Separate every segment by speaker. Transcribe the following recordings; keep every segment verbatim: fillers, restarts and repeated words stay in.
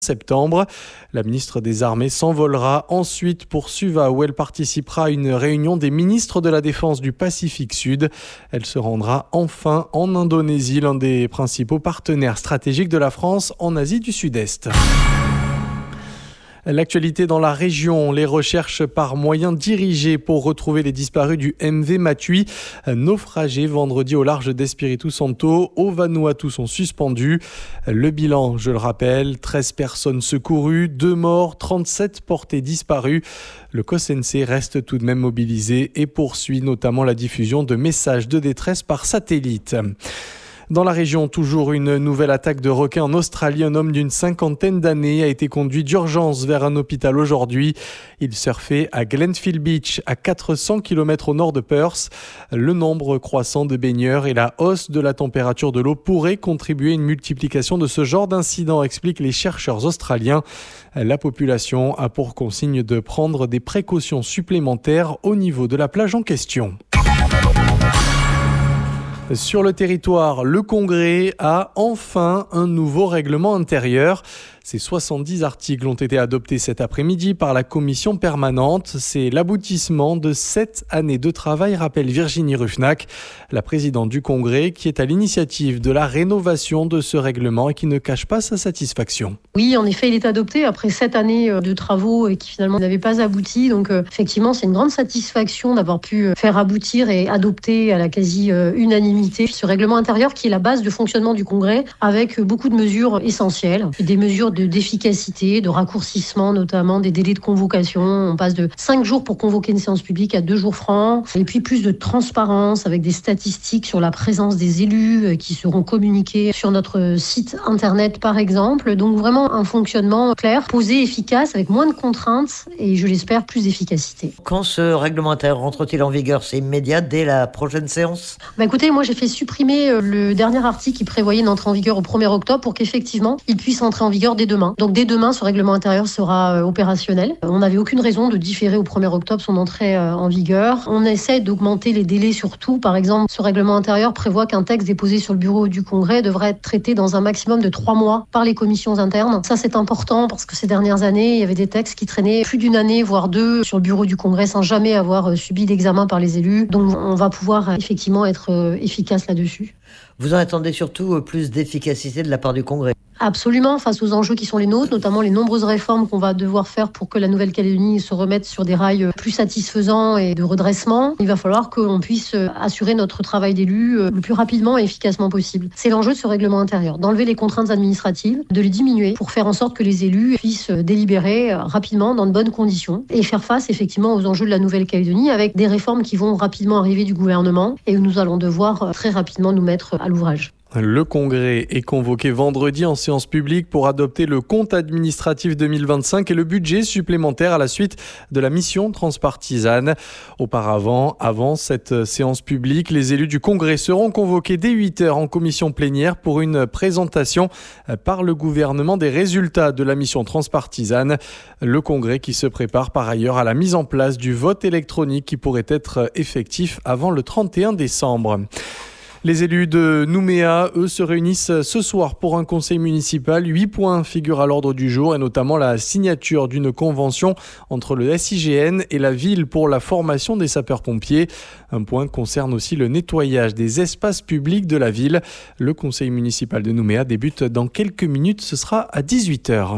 Speaker 1: septembre. La ministre des Armées s'envolera ensuite pour Suva où elle participera à une réunion des ministres de la Défense du Pacifique Sud. Elle se rendra enfin en Indonésie, l'un des principaux partenaires stratégiques de la France en Asie du Sud-Est. L'actualité dans la région, les recherches par moyens dirigés pour retrouver les disparus du M V Matui, naufragés vendredi au large d'Espiritu Santo, au Vanuatu, sont suspendus. Le bilan, je le rappelle, treize personnes secourues, deux morts, trente-sept portés disparus. Le C O S N C reste tout de même mobilisé et poursuit notamment la diffusion de messages de détresse par satellite. Dans la région, toujours une nouvelle attaque de requins en Australie. Un homme d'une cinquantaine d'années a été conduit d'urgence vers un hôpital aujourd'hui. Il surfait à Glenfield Beach, à quatre cents kilomètres au nord de Perth. Le nombre croissant de baigneurs et la hausse de la température de l'eau pourraient contribuer à une multiplication de ce genre d'incidents, expliquent les chercheurs australiens. La population a pour consigne de prendre des précautions supplémentaires au niveau de la plage en question. Sur le territoire, le Congrès a enfin un nouveau règlement intérieur. Ces soixante-dix articles ont été adoptés cet après-midi par la commission permanente. C'est l'aboutissement de sept années de travail, rappelle Virginie Ruffnac, la présidente du Congrès, qui est à l'initiative de la rénovation de ce règlement et qui ne cache pas sa satisfaction.
Speaker 2: Oui, en effet, il est adopté après sept années de travaux et qui finalement n'avaient pas abouti. Donc euh, effectivement, c'est une grande satisfaction d'avoir pu faire aboutir et adopter à la quasi-unanimité ce règlement intérieur qui est la base de fonctionnement du Congrès avec beaucoup de mesures essentielles, des mesures de d'efficacité, de raccourcissement notamment des délais de convocation. On passe de cinq jours pour convoquer une séance publique à deux jours francs. Et puis plus de transparence avec des statistiques sur la présence des élus qui seront communiquées sur notre site internet par exemple. Donc vraiment un fonctionnement clair, posé, efficace, avec moins de contraintes et je l'espère plus d'efficacité.
Speaker 3: Quand ce règlement intérieur rentre-t-il en vigueur? C'est immédiat dès la prochaine séance?
Speaker 2: Bah écoutez, moi j'ai fait supprimer le dernier article qui prévoyait une entrée en vigueur au premier octobre pour qu'effectivement il puisse entrer en vigueur dès demain. Donc dès demain, ce règlement intérieur sera euh, opérationnel. On n'avait aucune raison de différer au premier octobre son entrée euh, en vigueur. On essaie d'augmenter les délais surtout. Par exemple, ce règlement intérieur prévoit qu'un texte déposé sur le bureau du Congrès devrait être traité dans un maximum de trois mois par les commissions internes. Ça, c'est important parce que ces dernières années, il y avait des textes qui traînaient plus d'une année, voire deux, sur le bureau du Congrès sans jamais avoir euh, subi d'examen par les élus. Donc on va pouvoir euh, effectivement être euh, efficace là-dessus.
Speaker 3: Vous en attendez surtout euh, plus d'efficacité de la part du Congrès?
Speaker 2: Absolument, face aux enjeux qui sont les nôtres, notamment les nombreuses réformes qu'on va devoir faire pour que la Nouvelle-Calédonie se remette sur des rails plus satisfaisants et de redressement. Il va falloir qu'on puisse assurer notre travail d'élu le plus rapidement et efficacement possible. C'est l'enjeu de ce règlement intérieur, d'enlever les contraintes administratives, de les diminuer pour faire en sorte que les élus puissent délibérer rapidement dans de bonnes conditions et faire face effectivement aux enjeux de la Nouvelle-Calédonie avec des réformes qui vont rapidement arriver du gouvernement et où nous allons devoir très rapidement nous mettre à l'ouvrage.
Speaker 1: Le Congrès est convoqué vendredi en séance publique pour adopter le compte administratif deux mille vingt-cinq et le budget supplémentaire à la suite de la mission transpartisane. Auparavant, avant cette séance publique, les élus du Congrès seront convoqués dès huit heures en commission plénière pour une présentation par le gouvernement des résultats de la mission transpartisane. Le Congrès qui se prépare par ailleurs à la mise en place du vote électronique qui pourrait être effectif avant le trente et un décembre. Les élus de Nouméa, eux, se réunissent ce soir pour un conseil municipal. Huit points figurent à l'ordre du jour et notamment la signature d'une convention entre le S I G N et la ville pour la formation des sapeurs-pompiers. Un point concerne aussi le nettoyage des espaces publics de la ville. Le conseil municipal de Nouméa débute dans quelques minutes, ce sera à dix-huit heures.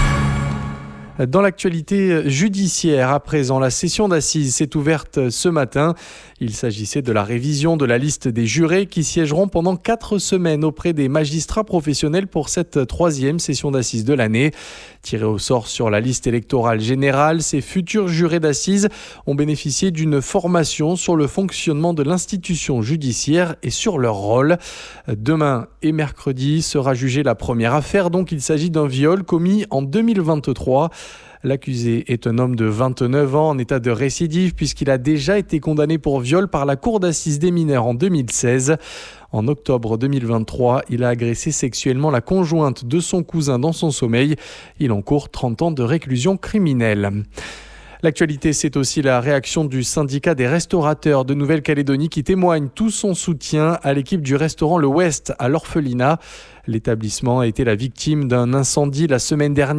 Speaker 1: Dans l'actualité judiciaire, à présent, la session d'assises s'est ouverte ce matin. Il s'agissait de la révision de la liste des jurés qui siégeront pendant quatre semaines auprès des magistrats professionnels pour cette troisième session d'assises de l'année. Tirés au sort sur la liste électorale générale, ces futurs jurés d'assises ont bénéficié d'une formation sur le fonctionnement de l'institution judiciaire et sur leur rôle. Demain et mercredi sera jugée la première affaire, donc il s'agit d'un viol commis en deux mille vingt-trois. L'accusé est un homme de vingt-neuf ans en état de récidive puisqu'il a déjà été condamné pour viol par la Cour d'assises des mineurs en deux mille seize. En octobre deux mille vingt-trois, il a agressé sexuellement la conjointe de son cousin dans son sommeil. Il encourt trente ans de réclusion criminelle. L'actualité, c'est aussi la réaction du syndicat des restaurateurs de Nouvelle-Calédonie qui témoigne tout son soutien à l'équipe du restaurant Le Ouest à l'Orphelinat. L'établissement a été la victime d'un incendie la semaine dernière.